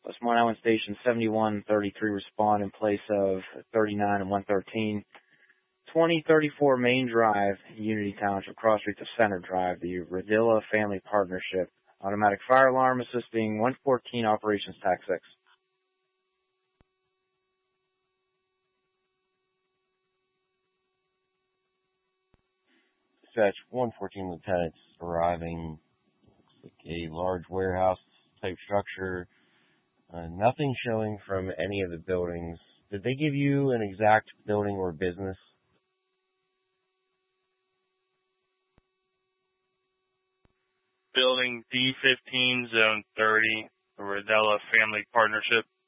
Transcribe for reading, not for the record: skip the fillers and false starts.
Des Moines Island Station 7133 respond in place of 39 and 113. 2034 Main Drive, Unity Township, cross street to Center Drive, the Radilla Family Partnership. Automatic fire alarm assisting 114 Operations TAC 6. Dispatch 114 lieutenants arriving. Looks like a large warehouse type structure. Nothing showing from any of the buildings. Did they give you an exact building or business? Building D15, Zone 30, the Radilla Family Partnership.